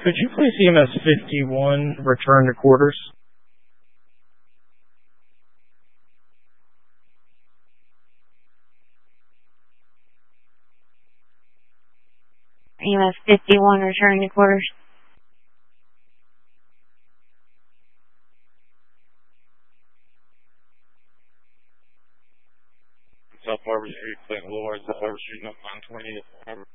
Could you please EMS 51 return to quarters? EMS 51 return to quarters. South Harbor Street, Clinton Boulevard, South Harbor Street, 920.